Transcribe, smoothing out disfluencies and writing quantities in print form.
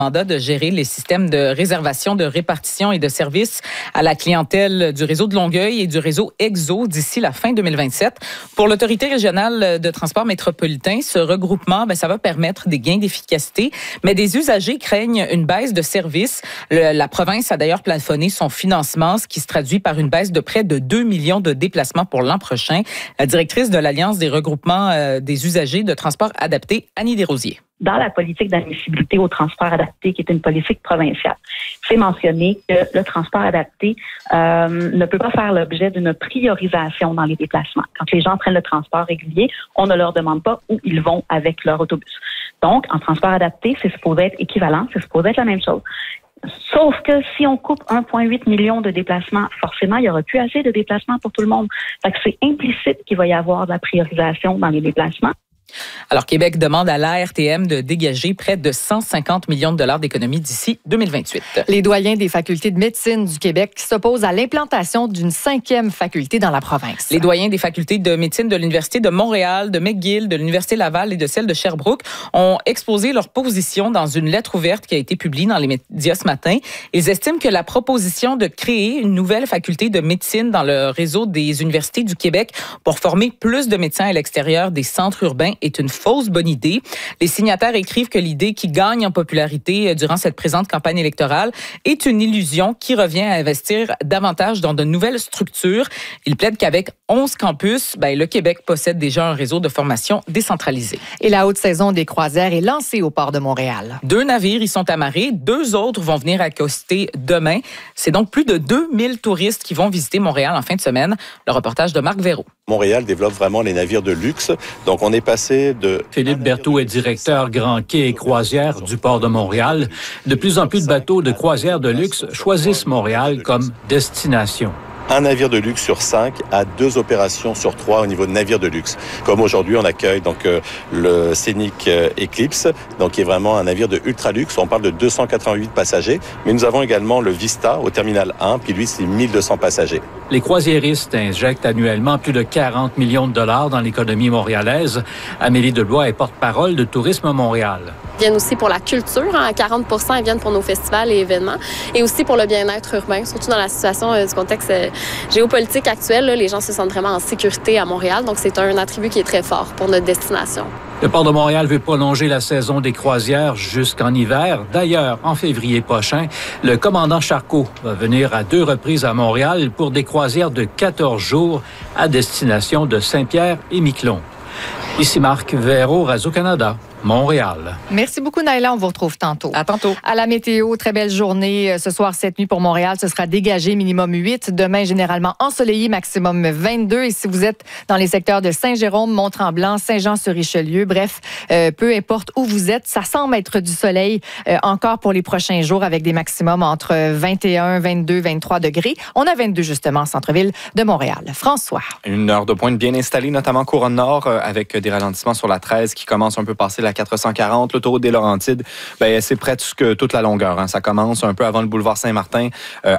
mandat de gérer les systèmes de réservation, de répartition et de services à la clientèle du réseau de Longueuil et du réseau EXO d'ici la fin 2027. Pour l'Autorité régionale de transport métropolitain, ce regroupement, ça va permettre des gains d'efficacité, mais des usagers craignent une baisse de services. La province a d'ailleurs plafonné son financement, ce qui se traduit par une baisse de près de 2 millions de déplacements pour l'an prochain. La directrice de l'Alliance des regroupements des usagers de transport adapté, Annie Desrosiers. Dans la politique d'admissibilité au transport adapté, qui est une politique provinciale, c'est mentionné que le transport adapté ne peut pas faire l'objet d'une priorisation dans les déplacements. Quand les gens prennent le transport régulier, on ne leur demande pas où ils vont avec leur autobus. Donc, en transport adapté, c'est supposé être équivalent, c'est supposé être la même chose. Sauf que si on coupe 1,8 million de déplacements, forcément, il n'y aura plus assez de déplacements pour tout le monde. Fait que c'est implicite qu'il va y avoir de la priorisation dans les déplacements. Alors, Québec demande à l'ARTM de dégager près de 150 millions de dollars d'économies d'ici 2028. Les doyens des facultés de médecine du Québec s'opposent à l'implantation d'une 5e faculté dans la province. Les doyens des facultés de médecine de l'Université de Montréal, de McGill, de l'Université Laval et de celle de Sherbrooke ont exposé leur position dans une lettre ouverte qui a été publiée dans les médias ce matin. Ils estiment que la proposition de créer une nouvelle faculté de médecine dans le réseau des universités du Québec pour former plus de médecins à l'extérieur des centres urbains est une fausse bonne idée. Les signataires écrivent que l'idée qui gagne en popularité durant cette présente campagne électorale est une illusion qui revient à investir davantage dans de nouvelles structures. Ils plaident qu'avec 11 campus, le Québec possède déjà un réseau de formation décentralisé. Et la haute saison des croisières est lancée au port de Montréal. 2 navires y sont amarrés, 2 autres vont venir accoster demain. C'est donc plus de 2000 touristes qui vont visiter Montréal en fin de semaine. Le reportage de Marc Véraud. Montréal développe vraiment les navires de luxe. Donc, on est passé de... Philippe Berthaud est directeur Grand Quai et Croisières du port de Montréal. De plus en plus de bateaux de croisière de luxe choisissent Montréal comme destination. Un navire de luxe sur 5 a 2 opérations sur 3 au niveau de navire de luxe. Comme aujourd'hui, on accueille donc le Scénic Eclipse, donc qui est vraiment un navire de ultra luxe. On parle de 288 passagers, mais nous avons également le Vista au terminal 1, puis lui, c'est 1200 passagers. Les croisiéristes injectent annuellement plus de 40 millions de dollars dans l'économie montréalaise. Amélie Debois est porte-parole de Tourisme Montréal. Ils viennent aussi pour la culture, 40 % ils viennent pour nos festivals et événements, et aussi pour le bien-être urbain, surtout dans la situation du contexte géopolitique actuel. Les gens se sentent vraiment en sécurité à Montréal, donc c'est un attribut qui est très fort pour notre destination. Le port de Montréal veut prolonger la saison des croisières jusqu'en hiver. D'ailleurs, en février prochain, le commandant Charcot va venir à 2 reprises à Montréal pour des croisières de 14 jours à destination de Saint-Pierre et Miquelon. Ici Marc Véraud, Radio-Canada. Montréal. Merci beaucoup, Naïla. On vous retrouve tantôt. À tantôt. À la météo, très belle journée. Ce soir, cette nuit pour Montréal, ce sera dégagé, minimum 8. Demain, généralement ensoleillé, maximum 22. Et si vous êtes dans les secteurs de Saint-Jérôme, Mont-Tremblant, Saint-Jean-sur-Richelieu, bref, peu importe où vous êtes, ça semble être du soleil encore pour les prochains jours avec des maximums entre 21, 22, 23 degrés. On a 22 justement en centre-ville de Montréal. François. Une heure de pointe bien installée, notamment couronne nord, avec des ralentissements sur la 13 qui commence un peu passer la 440, l'autoroute des Laurentides, c'est presque toute la longueur. Ça commence un peu avant le boulevard Saint-Martin,